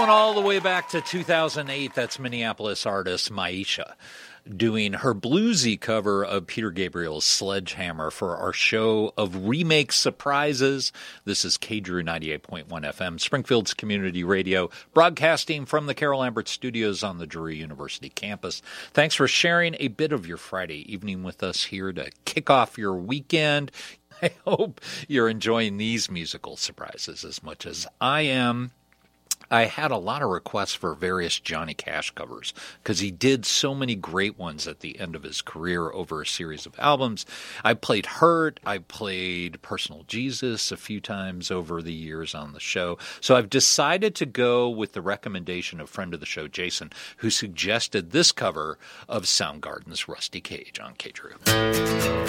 Going all the way back to 2008, that's Minneapolis artist Maisha doing her bluesy cover of Peter Gabriel's Sledgehammer for our show of remake surprises. This is KDRU 98.1 FM, Springfield's community radio, broadcasting from the Carol Lambert Studios on the Drury University campus. Thanks for sharing a bit of your Friday evening with us here to kick off your weekend. I hope you're enjoying these musical surprises as much as I am. I had a lot of requests for various Johnny Cash covers because he did so many great ones at the end of his career over a series of albums. I played Hurt. I played Personal Jesus a few times over the years on the show. So I've decided to go with the recommendation of friend of the show, Jason, who suggested this cover of Soundgarden's Rusty Cage on KDRU.